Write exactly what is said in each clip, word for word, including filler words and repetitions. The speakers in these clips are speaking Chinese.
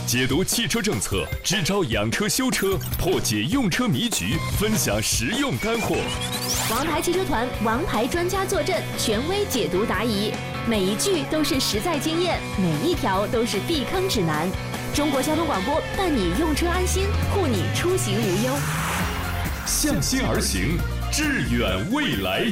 解读汽车政策，支招养车修车，破解用车迷局，分享实用干货。 王牌汽车团王牌专家坐镇，权威解读答疑，每一句都是实在经验，每一条都是避坑指南。中国交通广播伴你用车安心，护你出行无忧。 向心而行，致远未来。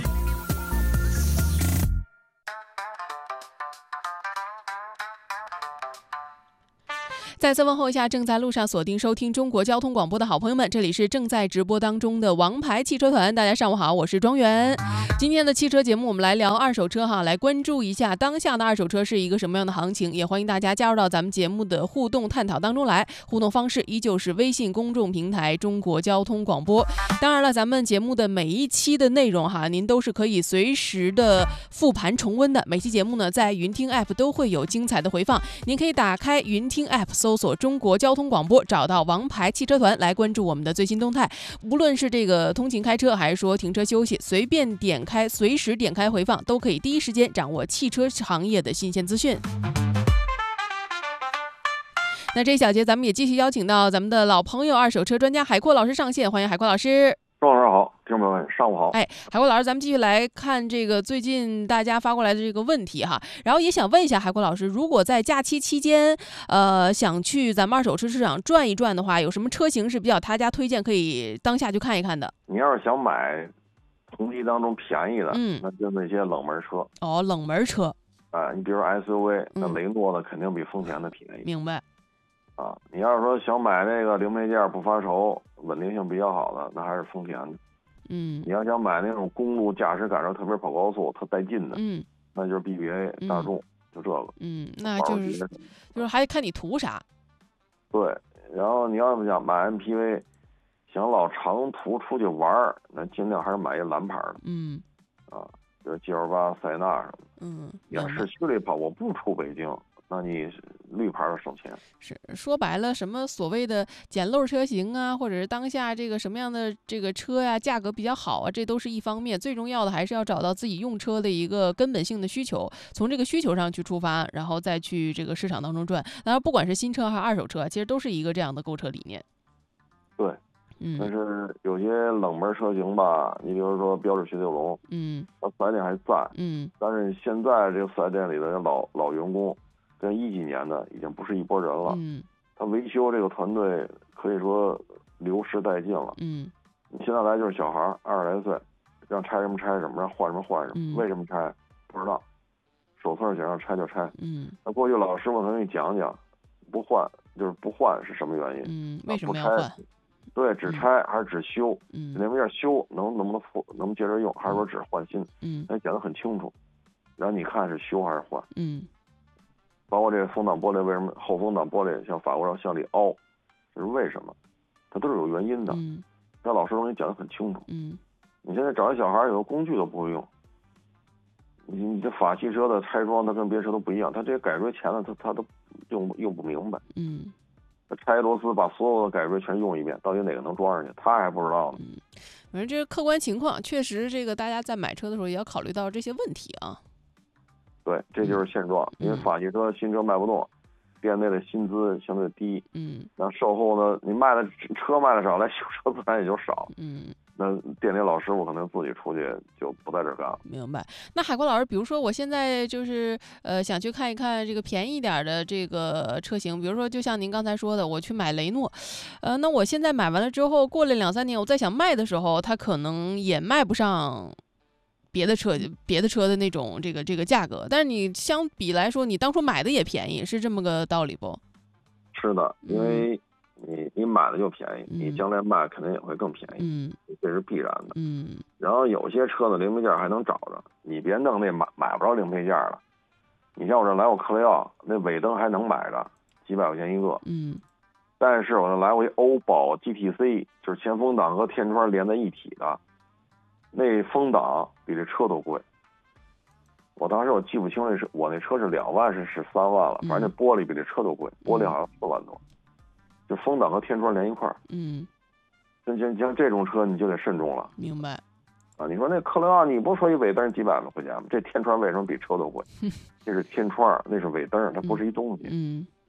再次问候一下正在路上锁定收听中国交通广播的好朋友们，这里是正在直播当中的王牌汽车团，大家上午好，我是庄园。今天的汽车节目我们来聊二手车哈，来关注一下当下的二手车是一个什么样的行情，也欢迎大家加入到咱们节目的互动探讨当中来。互动方式依旧是微信公众平台中国交通广播。当然了，咱们节目的每一期的内容哈，您都是可以随时的复盘重温的。每期节目呢，在云听 App 都会有精彩的回放，您可以打开云听 App 搜索中国交通广播，找到王牌汽车团来关注我们的最新动态。无论是这个通勤开车还是说停车休息，随便点开随时点开回放，都可以第一时间掌握汽车行业的新鲜资讯。那这一小节咱们也继续邀请到咱们的老朋友二手车专家海阔老师上线，欢迎海阔老师。 庄老师好，听众朋友们上午好。 哎，海阔老师，咱们继续来看这个最近大家发过来的这个问题哈，然后也想问一下海阔老师，如果在假期期间，呃，想去咱们二手车市场转一转的话，有什么车型是比较他家推荐，可以当下去看一看的？ 你要是想买同级当中便宜的，嗯，那就那些冷门车。 哦，冷门车。 啊，你比如 S U V， 那雷诺的肯定比丰田的便宜。 嗯、明白。 啊，你要是说想买那个零配件不发愁、稳定性比较好的，那还是丰田的。 嗯， 你要想买那种公路驾驶感受特别跑高速、特带劲的， 嗯， 那就是 B B A、嗯、大众，就这个。 嗯，那就是就是还看你图啥。 对，然后你要是想买 M P V， 想老长途出去玩，那尽量还是买一蓝牌的。 嗯， 啊，比如 G L 八、塞纳什么的。 嗯， 你要市区里跑，我不出北京。那你绿牌的省钱。 是说白了，什么所谓的捡漏车型啊，或者是当下这个什么样的这个车呀、啊，价格比较好啊，这都是一方面。最重要的还是要找到自己用车的一个根本性的需求，从这个需求上去出发，然后再去这个市场当中转。当然，不管是新车还是二手车，其实都是一个这样的购车理念。 对， 嗯。 但是有些冷门车型吧，你比如说标致雪铁龙， 嗯， 它四 S 店还在， 嗯， 但是现在这个四 S 店里的老老员工。跟一几年的已经不是一拨人了， 嗯， 他维修这个团队可以说流失殆尽了， 嗯， 你现在来就是小孩二十来岁，让拆什么拆什么，让换什么换什么， 嗯、 为什么拆不知道，手册想让拆就拆， 嗯， 那过去老师傅他给你讲讲，不换就是不换是什么原因， 嗯，为什么要换？ 对，只拆还是只修？ 嗯， 零件修能能不能复能不能接着用，还是说只换新？ 嗯， 他讲得很清楚，然后你看是修还是换？ 嗯。 包括这个风挡玻璃，为什么后风挡玻璃像法国人向里凹，这是为什么？它都是有原因的。 嗯， 那老师都给你讲得很清楚。 嗯， 你现在找一小孩有个工具都不会用，你你这法系车的拆装，它跟别的车都不一样，它这些改锥钳呢，它它都用用不明白。 嗯， 他拆螺丝把所有的改锥全用一遍，到底哪个能装上去，他还不知道呢。 嗯，反正这是客观情况，确实这个大家在买车的时候也要考虑到这些问题啊。 对，这就是现状。 嗯、 因为法系车新车卖不动，店内的薪资相对低， 嗯， 那售后呢，你卖的车卖的少，来修车自然也就少， 嗯， 那店里老师傅可能自己出去就不在这儿干了。 明白。那海光老师，比如说我现在就是呃想去看一看这个便宜一点的这个车型，比如说就像您刚才说的，我去买雷诺，呃，那我现在买完了之后，过了两三年，我再想卖的时候，它可能也卖不上别的车别的车的那种这个这个价格，但是你相比来说，你当初买的也便宜，是这么个道理不？ 是的，因为你你买的就便宜， 嗯、 你将来卖肯定也会更便宜， 嗯， 这是必然的。 嗯， 然后有些车的零配件还能找着，你别弄那买买不着零配件了。你像我这来我克雷奥，那尾灯还能买着，几百块钱一个， 嗯， 但是我这来回欧宝 G T C， 就是前风挡和天窗连在一体的。那风挡比这车都贵，我当时我记不清那是我那车是两万是是三万了，反正那玻璃比这车都贵，玻璃好像四万多，就风挡和天窗连一块儿。 嗯， 像像像这种车你就得慎重了。 明白。 啊，你说那克雷奥，你不说一尾灯几百块钱吗？这天窗为什么比车都贵？这是天窗，那是尾灯，它不是一东西。 嗯，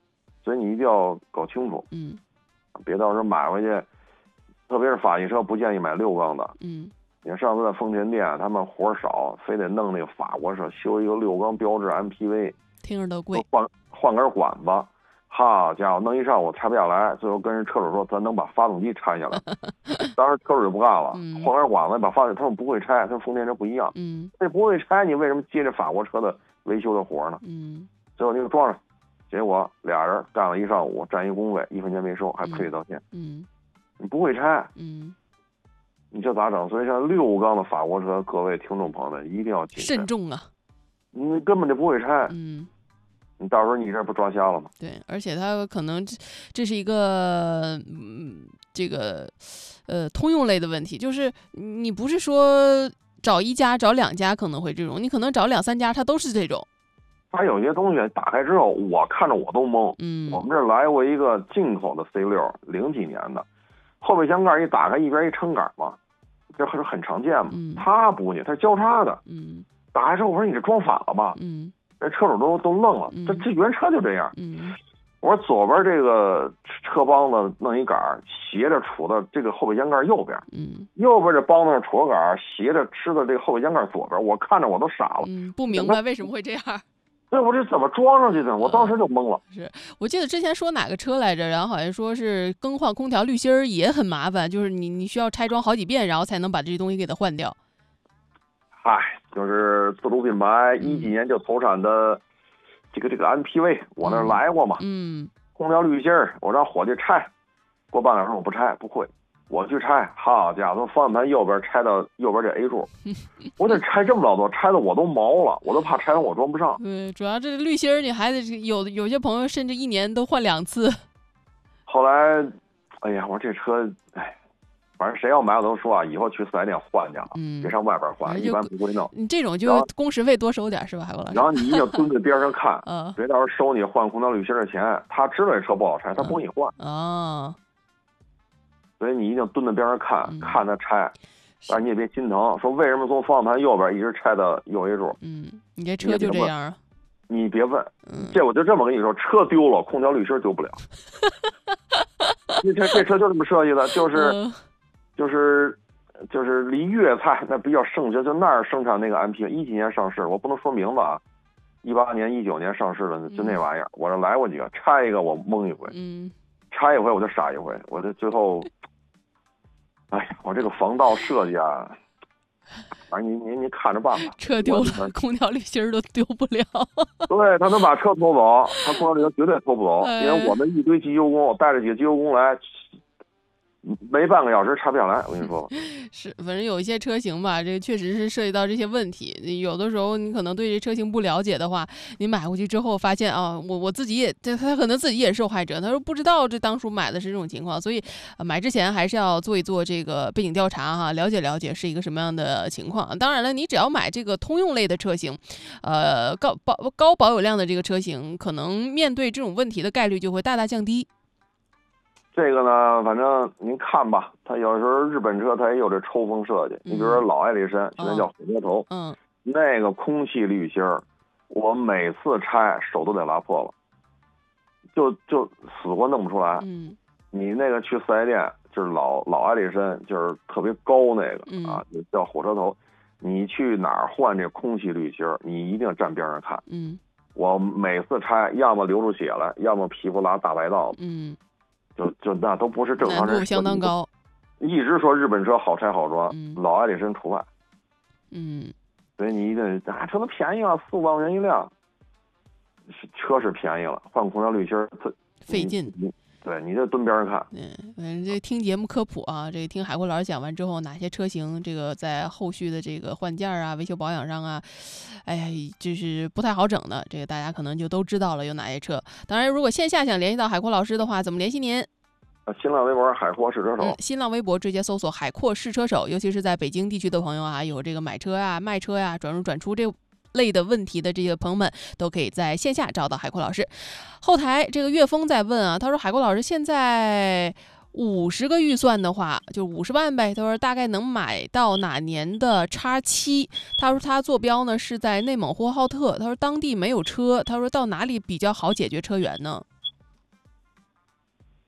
所以你一定要搞清楚， 嗯， 别到时候买回去，特别是法系车不建议买六缸的， 嗯， 你看上次在丰田店，他们活少，非得弄那个法国车修一个六缸标致 M P V， 听着都贵， 换换根管子，好家伙，弄一上午拆不下来，最后跟人车主说，咱能把发动机拆下来，当时车主就不干了， 嗯、 换根管子把发动机，他们不会拆，跟丰田车不一样， 嗯， 那不会拆，你为什么接着法国车的维修的活呢？ 嗯， 最后你给装上，结果俩人干了一上午，占一工位，一分钱没收，还赔礼道歉， 嗯， 你不会拆， 嗯。 你这咋整？所以像六缸的法国车，各位听众朋友们一定要谨慎慎重啊！ 你根本就不会拆， 嗯， 你到时候你这不抓瞎了吗？ 对，而且它可能这这是一个嗯，这个呃通用类的问题，就是你不是说找一家找两家可能会这种，你可能找两三家，它都是这种。 它有些东西打开之后，我看着我都懵。 嗯， 我们这来过一个进口的 C 六，零几年的，后备箱盖一打开，一边一撑杆嘛。这还是很常见嘛， 嗯、 他不去，他是交叉的。 嗯， 打开之后我说你这装反了吧？ 嗯， 这车主都都愣了， 嗯、 这这原车就这样。 嗯， 我说左边这个车帮子弄一杆斜着杵到这个后备箱盖右边， 嗯， 右边这帮子杵杆斜着吃的这个后备箱盖左边，我看着我都傻了， 嗯，不明白为什么会这样。 对，我这怎么装上去的？我当时就懵了。 嗯、是我记得之前说哪个车来着，然后好像说是更换空调滤芯儿也很麻烦，就是你你需要拆装好几遍，然后才能把这些东西给它换掉。 嗨，就是自主品牌一几年就投产的这个这个 M P V， 我那来过嘛。 嗯。 空调滤芯儿，我让伙计拆，过半小时我不拆，不会。我去拆，好家伙，从方向盘右边拆到右边这 A 柱，我得拆这么老多，拆的我都毛了，我都怕拆完我装不上。 对，主要这滤芯儿你还得有有些朋友甚至一年都换两次。 后来，哎呀，我说这车，哎，反正谁要买我都说啊，以后去四 S 店换去啊， 嗯， 别上外边换，一般不会弄。 你这种就工时费多收点是吧，海国老师？ 然后你一定要蹲在边上看， 嗯， 别到时候收你换空调滤芯的钱，他知道这车不好拆，他不给你换。 哦。 所以你一定蹲在边上看， 嗯、 看他拆，但是你也别心疼。说为什么从方向盘右边一直拆到右 A 柱？ 嗯，你这车就这样啊？ 你别问， 嗯、 这我就这么跟你说，车丢了，空调滤芯丢不了。这这这车就这么设计的，就是、 嗯、 就是就是离粤菜那比较盛行，就那儿生产那个 M P V， 一几年上市，我不能说名字啊，一八年、一九年上市的，就那玩意儿，嗯、我这来过几个，拆一个我蒙一回。 嗯。 拆一回我就傻一回，我这最后，哎呀，我这个防盗设计啊，反正您您您看着办吧。 车丢了，空调滤芯都丢不了。 对，他能把车偷走，他空调滤芯绝对偷不走，因为我们一堆机油工，带着几个机油工来，没半个小时拆不下来。我跟你说， 是，反正有一些车型吧，这确实是涉及到这些问题。有的时候你可能对这车型不了解的话，你买回去之后发现啊，我我自己也，他可能自己也是受害者。他说不知道这当初买的是这种情况，所以、呃、买之前还是要做一做这个背景调查哈，了解了解是一个什么样的情况。当然了，你只要买这个通用类的车型，呃，高保高保有量的这个车型，可能面对这种问题的概率就会大大降低。 这个呢，反正您看吧，它有时候日本车它也有这抽风设计。嗯、你比如说老爱丽绅，现在叫火车头， 嗯， 那个空气滤芯儿，我每次拆手都得拉破了，就就死活弄不出来。 嗯， 你那个去四 S 店，就是老老爱丽绅，就是特别高那个、 嗯、 啊，叫火车头。你去哪儿换这空气滤芯儿，你一定站边上看。 嗯， 我每次拆，要么流出血来，要么皮肤拉大白道。 嗯。 就就那都不是正常人， 难度相当高。 一直说日本车好拆好装， 嗯、 老爱丽绅除外。 嗯， 所以你一定啊，车都便宜了，四五万块钱一辆，车是便宜了，换空调滤芯它费劲。 对，你就蹲边上看。 嗯，反正这听节目科普啊，这听海阔老师讲完之后，哪些车型这个在后续的这个换件啊、维修保养上啊，哎呀，就是不太好整的，这个大家可能就都知道了有哪些车。当然，如果线下想联系到海阔老师的话，怎么联系您？ 新浪微博海阔试车手、 嗯，新浪微博直接搜索海阔试车手，尤其是在北京地区的朋友啊，有这个买车啊、卖车呀、啊、转入转出这类的问题的这些朋友们，都可以在线下找到海阔老师。后台这个岳峰在问啊，他说海阔老师现在五十个预算的话，就五十万呗。他说大概能买到哪年的叉七？他说他坐标呢是在内蒙呼和浩特，他说当地没有车，他说到哪里比较好解决车源呢？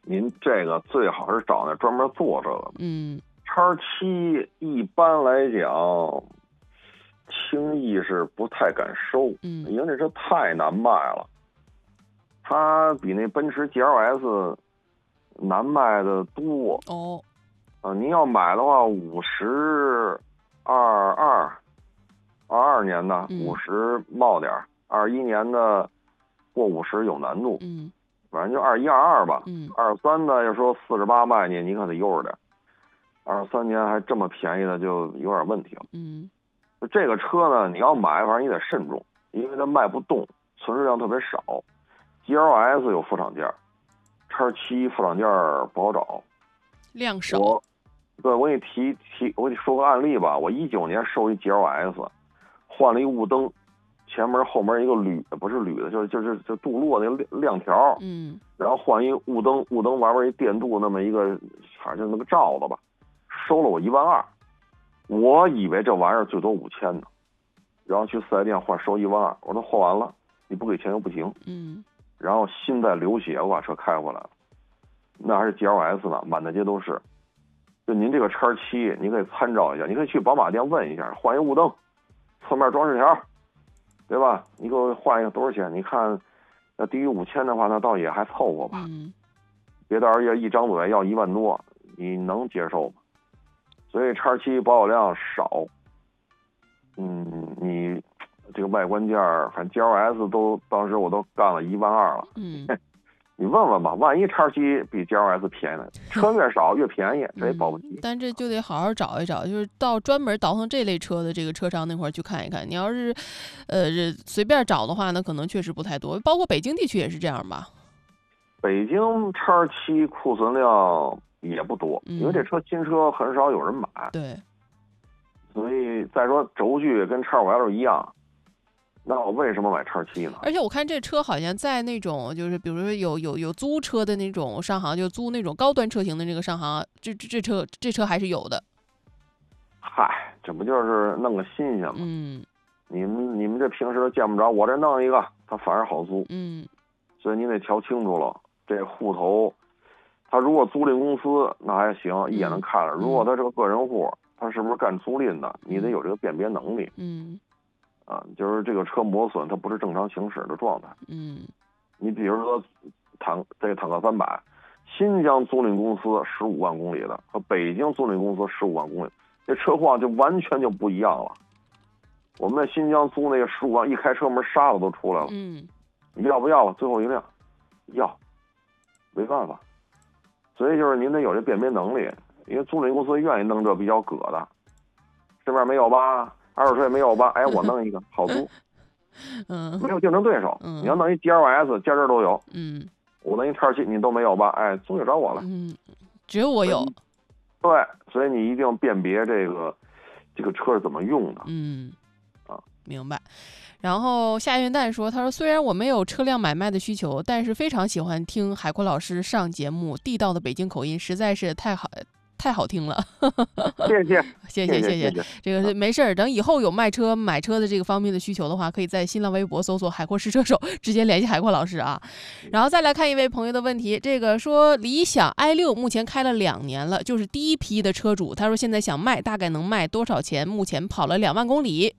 您这个最好是找那专门做这个的。 嗯， 叉七一般来讲，轻易是不太敢收， 嗯， 因为这车太难卖了，它比那奔驰 G L S 难卖的多。 哦， 啊，您要买的话，五十二二二二年的五十冒点，二一年的过五十有难度。 嗯， 反正就二一二二吧。 嗯， 二三的要说四十八卖你，你可得悠着点。二三年还这么便宜的，就有点问题了。 嗯， 这个车呢，你要买，反正你得慎重，因为它卖不动，存世量特别少。G L S 有副厂件，叉七副厂件不好找， 量少。 我，对我给你提提，我给你说个案例吧。我一九年收一 G L S， 换了一雾灯，前门后门一个铝的，不是铝的，就是就是就镀铬那个亮条。 嗯， 然后换一雾灯，雾灯外边一电镀那么一个，反正就那个罩子吧，收了我一万二。我以为这玩意儿最多五千呢，然后去四 S 店换收一万二，我说换完了，你不给钱又不行。 嗯， 然后心在流血，我把车开回来了，那还是 G L S 呢，满大街都是。就您这个叉七，你可以参照一下，你可以去宝马店问一下，换一雾灯，侧面装饰条，对吧？你给我换一个多少钱？你看，要低于五千的话，那倒也还凑合吧。 嗯， 别到时候一张嘴要一万多，你能接受吗？所以叉七保有量少，嗯，你这个外观件儿，反正 G L S 都当时我都干了一万二了。 嗯， 你问问吧，万一叉七比 G L S 便宜呢？车越少越便宜，这也保不齐。 嗯。但这就得好好找一找，就是到专门倒腾这类车的这个车商那块儿去看一看。你要是，呃，随便找的话呢，可能确实不太多。包括北京地区也是这样吧？ 北京叉七库存量也不多， 嗯， 因为这车新车很少有人买。 对。 所以再说轴距跟叉五 L 一样。那我为什么买叉七呢？ 而且我看这车好像在那种就是比如说有有有租车的那种商行，就租那种高端车型的那个商行，这这这车这车还是有的。 嗨，这不就是弄个新鲜吗？ 嗯， 你们你们这平时都见不着，我这弄一个，它反而好租。 嗯， 所以你得瞧清楚了，这户头，他如果租赁公司那还行，一眼能看了。 嗯、 如果他是个个人户，他是不是干租赁的？你得有这个辨别能力。 嗯。 啊，就是这个车磨损，它不是正常行驶的状态。 嗯， 你比如说坦这个坦克三百，新疆租赁公司十五万公里的和北京租赁公司十五万公里，这车况就完全就不一样了。我们在新疆租那个十五万，一开车门沙子都出来了。 嗯， 你要不要吧？最后一辆，要，没办法。所以就是您得有这辨别能力，因为租赁公司愿意弄这比较葛的，这边没有吧？二手车也没有吧？哎，我弄一个好租， 嗯， 没有竞争对手。 嗯， 你要弄一 G L S， 家人都有。 嗯， 我弄一叉七，你都没有吧？哎，总得找我了。 嗯，只有我有。 对，所以你一定辨别这个这个车是怎么用的。 嗯， 啊， 明白。然后夏元旦说：“他说虽然我没有车辆买卖的需求，但是非常喜欢听海阔老师上节目，地道的北京口音实在是太好。”太好听了， 谢谢， 谢谢，谢谢。这个没事儿，等以后有卖车、买车的这个方面的需求的话，可以在新浪微博搜索“海阔试车手”，直接联系海阔老师啊。然后再来看一位朋友的问题，这个说理想 I 六目前开了两年了，就是第一批的车主，他说现在想卖，大概能卖多少钱？目前跑了两万公里。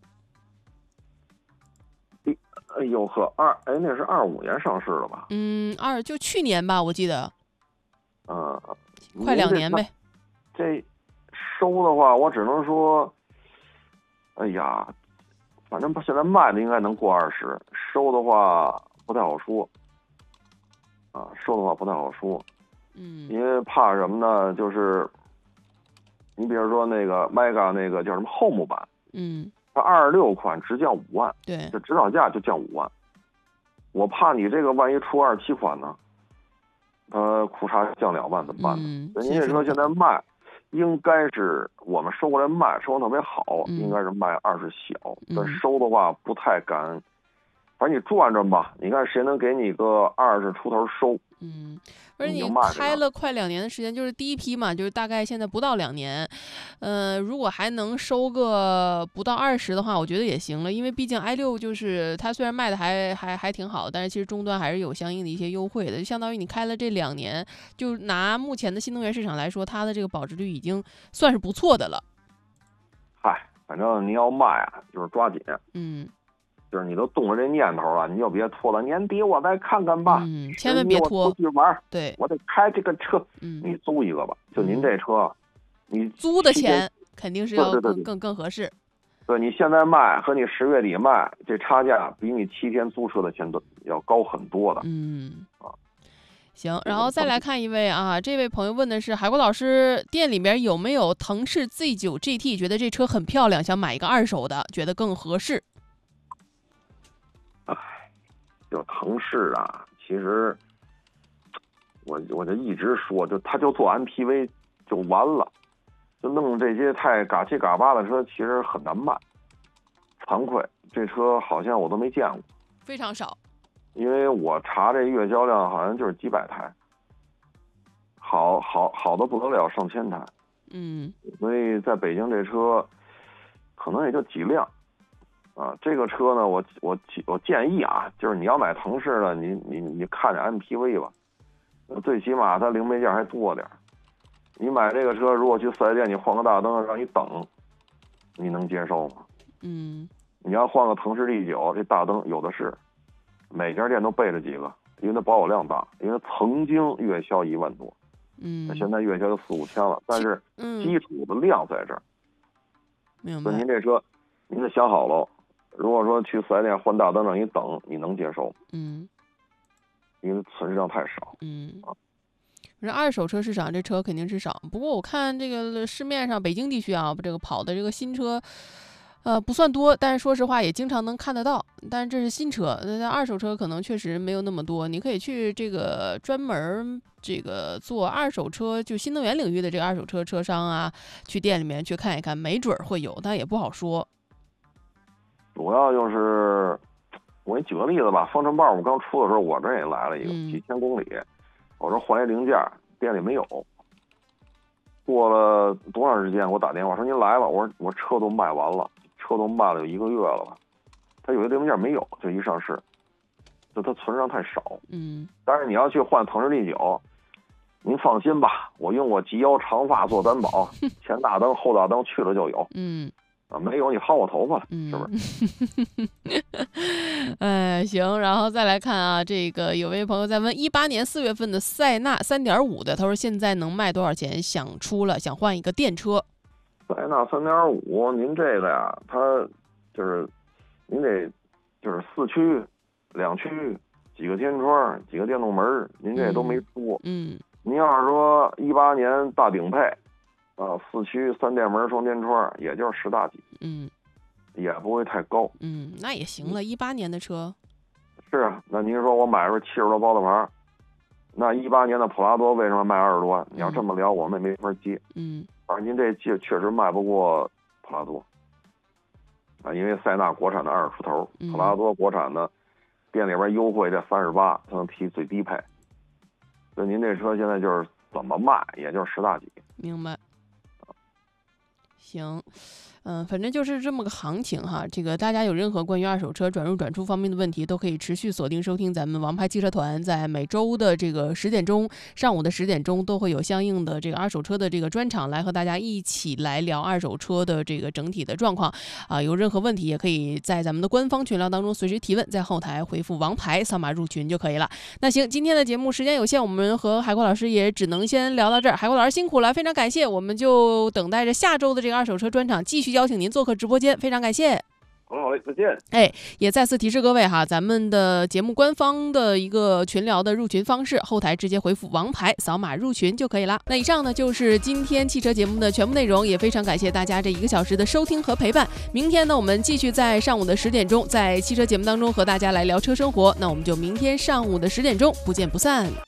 哎呦呵，二哎那是二五年上市的吧？ 嗯，二就去年吧，我记得。 嗯， 快两年呗。 这收的话，我只能说，哎呀，反正现在卖的应该能过二十，收的话不太好说。啊，收的话不太好说。 嗯。 因为怕什么呢？就是你比如说那个 Mega 那个叫什么 Home 版， 嗯， 它二十六款只降五万， 对， 这指导价就降五万。我怕你这个万一出二十七款呢，它裤衩降两万怎么办呢？ 嗯， 人家说现在卖。应该是我们收过来卖，收的特别好，嗯、应该是卖二十小，但收的话不太敢， 反正你转转吧，你看谁能给你个二十出头收。 嗯，而且你你就卖开了快两年的时间，就是第一批嘛，就是大概现在不到两年，呃，如果还能收个不到二十的话，我觉得也行了，因为毕竟 i 六就是它虽然卖的还还还挺好，但是其实终端还是有相应的一些优惠的，就相当于你开了这两年，就拿目前的新能源市场来说，它的这个保值率已经算是不错的了。 嗨，反正你要卖啊，就是抓紧。 嗯。 就是你都动了这念头了，你就别拖了。年底我再看看吧。 嗯，千万别拖。 我出去玩， 对， 我得开这个车。 嗯， 你租一个吧。就您这车，你租的钱肯定是要更更更更合适。 对，你现在卖和你十月底卖，这差价比你七天租车的钱都要高很多的。 嗯啊，行，然后再来看一位啊，这位朋友问的是海国老师店里面有没有腾势 Z 九 G T， 觉得这车很漂亮，想买一个二手的，觉得更合适。 哎，就腾势啊，其实我我就一直说，就他就做 M P V 就完了，就弄这些太嘎七嘎八的车，其实很难卖。惭愧，这车好像我都没见过， 非常少。 因为我查这月销量好像就是几百台，好好好的不得了，上千台。 嗯， 所以在北京这车可能也就几辆。啊，这个车呢，我我我建议啊，就是你要买腾势的，你你你看着 M P V 吧，最起码它零配件还多点。你买这个车，如果去四 S 店，你换个大灯让你等，你能接受吗？ 嗯， 你要换个腾势 D 九，这大灯有的是，每家店都备着几个，因为它保有量大，因为曾经月销一万多， 嗯， 现在月销就四五千了，但是基础的量在这儿。 明白。 所以您这车，您得想好喽。如果说去四 S 店换大灯让你等，你能接受？ 嗯， 因为存世量太少。 嗯，这二手车市场这车肯定是少。不过我看这个市面上北京地区啊，这个跑的这个新车，呃，不算多，但是说实话也经常能看得到。但是这是新车，那二手车可能确实没有那么多。你可以去这个专门这个做二手车，就新能源领域的这个二手车车商啊，去店里面去看一看，没准会有，但也不好说。 主要就是，我给你举个例子吧，方程豹我刚出的时候，我这也来了一个、 嗯、 几千公里，我说换一零件，店里没有。过了多长时间，给我打电话说您来了，我说我车都卖完了，车都卖了有一个月了吧，他有些零件没有，就一上市，就它存量太少。 嗯， 但是你要去换腾势 D 九，您放心吧，我用我及腰长发做担保，前大灯后大灯去了就有。 嗯。 啊，没有你薅我头发了， 嗯、 是不是？ 哎，行，然后再来看啊，这个有位朋友在问，一八年四月份的塞纳三点五的，他说现在能卖多少钱？想出了，想换一个电车。 塞纳三点五，您这个呀，它就是您得就是四驱、两驱、几个天窗、几个电动门，您这都没说。 嗯，嗯您要是说一八年大顶配。啊，四驱三电门双天窗，也就是十大几， 嗯， 也不会太高， 嗯，那也行了。一八年的车， 是啊，那您说我买的是七十多包的牌，那一八年的普拉多为什么卖二十多？你要这么聊，我们也没法接， 嗯， 反正您这确确实卖不过普拉多，啊，因为塞纳国产的二十出头，普拉多国产的店里边优惠在三十八，才能提最低配，所以您这车现在就是怎么卖，也就是十大几， 明白。行，嗯、呃，反正就是这么个行情哈。这个大家有任何关于二手车转入转出方面的问题，都可以持续锁定收听咱们王牌汽车团，在每周的这个十点钟，上午的十点钟都会有相应的这个二手车的这个专场，来和大家一起来聊二手车的这个整体的状况啊。有任何问题也可以在咱们的官方群聊当中随时提问，在后台回复王牌扫码入群就可以了。那行，今天的节目时间有限，我们和海国老师也只能先聊到这儿。海国老师辛苦了，非常感谢，我们就等待着下周的这个二手车专场继续邀请您做客直播间，非常感谢。 好嘞，好嘞，再见。 哎，也再次提示各位哈，咱们的节目官方的一个群聊的入群方式，后台直接回复王牌扫码入群就可以了。那以上呢就是今天汽车节目的全部内容，也非常感谢大家这一个小时的收听和陪伴。明天呢，我们继续在上午的十点钟，在汽车节目当中和大家来聊车生活。那我们就明天上午的十点钟不见不散。